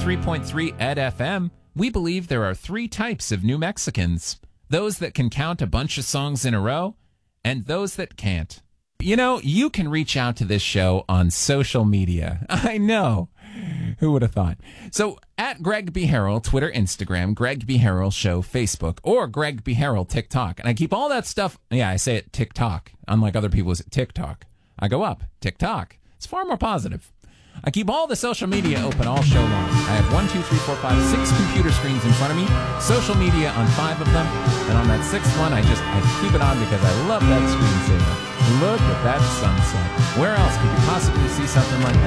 103.3 Ed FM, we believe there are three types of New Mexicans. Those that can count a bunch of songs in a row, and those that can't. You know, you can reach out to this show on social media. I know. Who would have thought? So, at Greg B. Harrell, Twitter, Instagram, Greg B. Harrell Show, Facebook, or Greg B. Harrell, TikTok. And I keep all that stuff, I say it TikTok, unlike other people who say TikTok. I go up, TikTok. It's far more positive. I keep all the social media open all show long. I have 1, 2, 3, 4, 5, 6 computer screens in front of me, social media on 5 of them, and on that 6th one, I keep it on because I love that screensaver. Look at that sunset. Where else could you possibly see something like that?